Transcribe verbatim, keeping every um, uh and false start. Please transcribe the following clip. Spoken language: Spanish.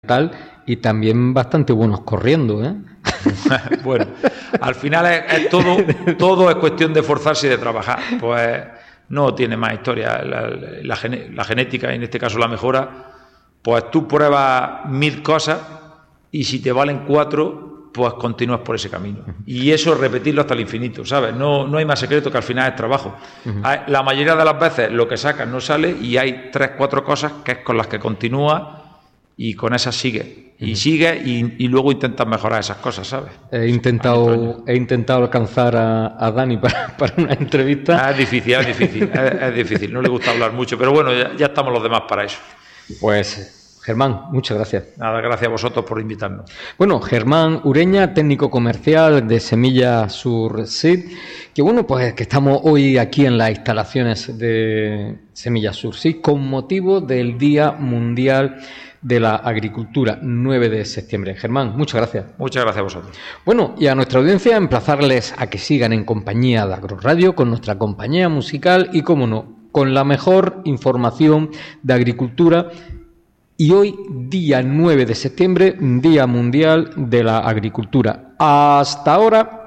tal, y también bastante buenos corriendo, ¿eh? Bueno, al final es, es todo, todo es cuestión de esforzarse y de trabajar. Pues no tiene más historia. La, la, la genética, en este caso la mejora, pues tú pruebas mil cosas y si te valen cuatro, pues continúas por ese camino. Y eso repetirlo hasta el infinito, ¿sabes? No, no hay más secreto, que al final es trabajo. Uh-huh. La mayoría de las veces lo que sacas no sale y hay tres, cuatro cosas que es con las que continúas y con esas sigue y sigue y, y luego intentas mejorar esas cosas, ¿sabes? He intentado he intentado alcanzar a, a Dani para, para una entrevista. Ah, es difícil, es difícil, es, es difícil, no le gusta hablar mucho, pero bueno, ya, ya estamos los demás para eso. Pues Germán, muchas gracias. Nada, gracias a vosotros por invitarnos. Bueno, Germán Ureña, técnico comercial de Semilla Sur Seed, que bueno, pues que estamos hoy aquí en las instalaciones de Semilla Sur Seed con motivo del Día Mundial de la Agricultura, nueve de septiembre. Germán, muchas gracias. Muchas gracias a vosotros. Bueno, y a nuestra audiencia emplazarles a que sigan en compañía de Agroradio, con nuestra compañía musical y, cómo no, con la mejor información de agricultura. Y hoy, día nueve de septiembre, Día Mundial de la Agricultura. Hasta ahora.